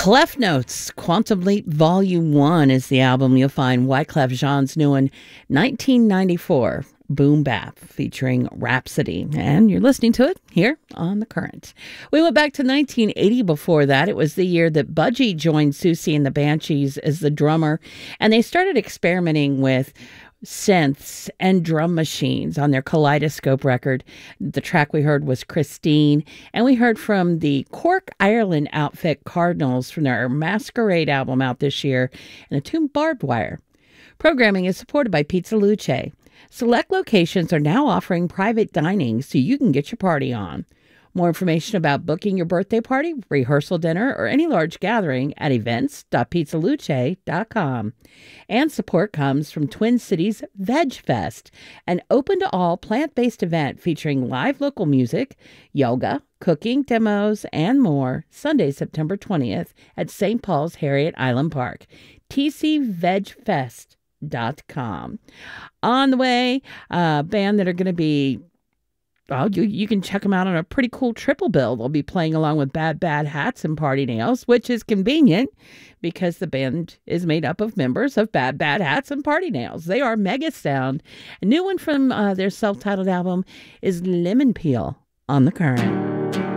Clef Notes, Quantum Leap Volume 1 is the album. You'll find Wyclef Jean's new one, 1994, Boom Bap, featuring Rhapsody. And you're listening to it here on The Current. We went back to 1980 before that. It was the year that Budgie joined Susie and the Banshees as the drummer, and they started experimenting with synths and drum machines on their Kaleidoscope record. The track we heard was Christine, and we heard from the Cork, Ireland outfit Cardinals from their Masquerade album out this year, and the tune Barbed Wire. Programming is supported by Pizza Luce. Select locations are now offering private dining so you can get your party on. More information about booking your birthday party, rehearsal dinner, or any large gathering at events.pizzaluce.com. And support comes from Twin Cities Veg Fest, an open-to-all plant-based event featuring live local music, yoga, cooking, demos, and more, Sunday, September 20th at St. Paul's Harriet Island Park. tcvegfest.com. On the way, a band that are going to be... well, you can check them out on a pretty cool triple bill. They'll be playing along with Bad Bad Hats and Party Nails, which is convenient because the band is made up of members of Bad Bad Hats and Party Nails. They are mega sound. A new one from their self-titled album is Lemon Peel on The Current.